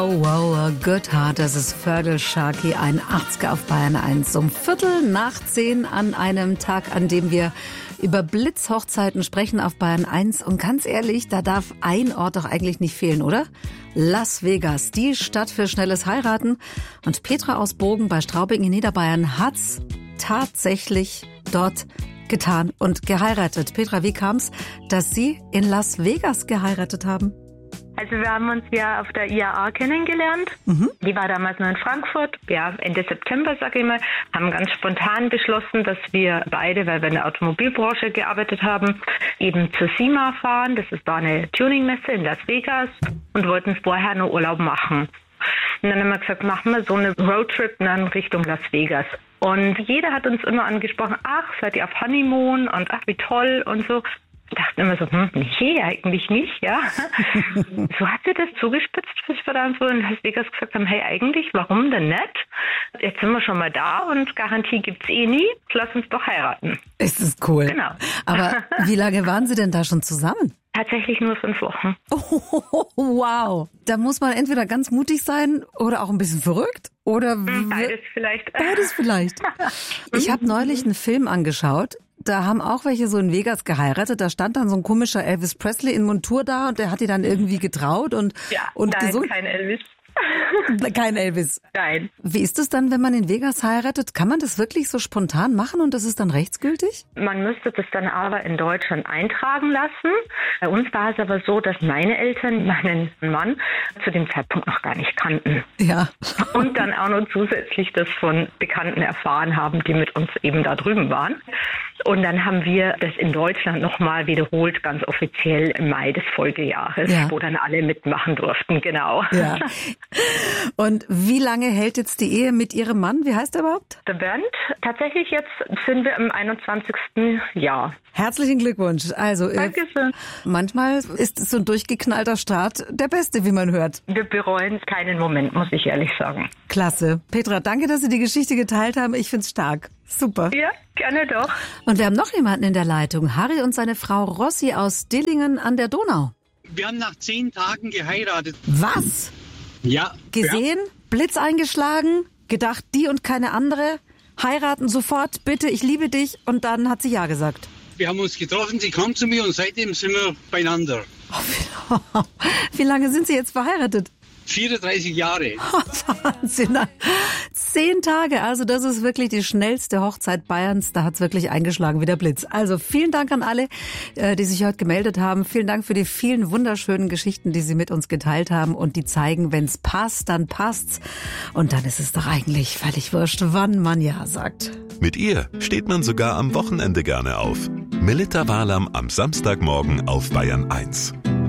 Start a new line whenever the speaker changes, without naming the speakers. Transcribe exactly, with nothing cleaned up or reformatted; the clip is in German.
Oh wow, a good heart, das ist Fergal Sharkey, ein achtziger auf Bayern eins. Um Viertel nach zehn an einem Tag, an dem wir über Blitzhochzeiten sprechen auf Bayern eins. Und ganz ehrlich, da darf ein Ort doch eigentlich nicht fehlen, oder? Las Vegas, die Stadt für schnelles Heiraten. Und Petra aus Bogen bei Straubing in Niederbayern hat's tatsächlich dort getan und geheiratet. Petra, wie kam's, dass Sie in Las Vegas geheiratet haben?
Also wir haben uns ja auf der I A A kennengelernt. Mhm. Die war damals noch in Frankfurt. Ja, Ende September, sage ich mal, haben ganz spontan beschlossen, dass wir beide, weil wir in der Automobilbranche gearbeitet haben, eben zur SEMA fahren. Das ist da eine Tuningmesse in Las Vegas und wollten vorher noch Urlaub machen. Und dann haben wir gesagt, machen wir so eine Roadtrip dann Richtung Las Vegas. Und jeder hat uns immer angesprochen, ach, seid ihr auf Honeymoon und ach, wie toll und so. Ich dachte immer so, hm, nee, eigentlich nicht, ja. So hat sie das zugespitzt, bis wir dann so in Las Vegas gesagt haben, hey, eigentlich, warum denn nicht? Jetzt sind wir schon mal da und Garantie gibt's eh nie, lass uns doch heiraten.
Es ist cool.
Genau.
Aber wie lange waren Sie denn da schon zusammen?
Tatsächlich nur fünf Wochen.
Oh, wow. Da muss man entweder ganz mutig sein oder auch ein bisschen verrückt. Oder
beides vielleicht.
Beides vielleicht. Ich habe neulich einen Film angeschaut. Da haben auch welche so in Vegas geheiratet. Da stand dann so ein komischer Elvis Presley in Montur da und der hat die dann irgendwie getraut und,
ja,
und
nein,
gesungen.
Kein Elvis.
Kein Elvis.
Nein.
Wie ist es dann, wenn man in Vegas heiratet? Kann man das wirklich so spontan machen und das ist dann rechtsgültig?
Man müsste das dann aber in Deutschland eintragen lassen. Bei uns war es aber so, dass meine Eltern meinen Mann zu dem Zeitpunkt noch gar nicht kannten.
Ja.
Und dann auch noch zusätzlich das von Bekannten erfahren haben, die mit uns eben da drüben waren. Und dann haben wir das in Deutschland nochmal wiederholt, ganz offiziell im Mai des Folgejahres, ja, wo dann alle mitmachen durften, genau.
Ja. Und wie lange hält jetzt die Ehe mit Ihrem Mann? Wie heißt er überhaupt?
Der Bernd. Tatsächlich jetzt sind wir im einundzwanzigsten Jahr.
Herzlichen Glückwunsch. Also
Dankeschön.
Äh, manchmal ist so ein durchgeknallter Start der beste, wie man hört.
Wir bereuen keinen Moment, muss ich ehrlich sagen.
Klasse. Petra, danke, dass Sie die Geschichte geteilt haben. Ich find's stark. Super.
Ja, gerne doch.
Und wir haben noch jemanden in der Leitung. Harry und seine Frau Rossi aus Dillingen an der Donau.
Wir haben nach zehn Tagen geheiratet.
Was?
Ja.
Gesehen, ja. Blitz eingeschlagen, gedacht, die und keine andere, heiraten sofort, bitte, ich liebe dich, und dann hat sie ja gesagt.
Wir haben uns getroffen, sie kam zu mir und seitdem sind wir beieinander.
Oh, wie, wie lange sind Sie jetzt verheiratet?
vierunddreißig Jahre.
Oh, Wahnsinn. Zehn Tage, also das ist wirklich die schnellste Hochzeit Bayerns. Da hat's wirklich eingeschlagen wie der Blitz. Also vielen Dank an alle, die sich heute gemeldet haben. Vielen Dank für die vielen wunderschönen Geschichten, die Sie mit uns geteilt haben und die zeigen, wenn's passt, dann passt's. Und dann ist es doch eigentlich völlig wurscht, wann man ja sagt.
Mit ihr steht man sogar am Wochenende gerne auf. Melitta Walam am Samstagmorgen auf Bayern eins.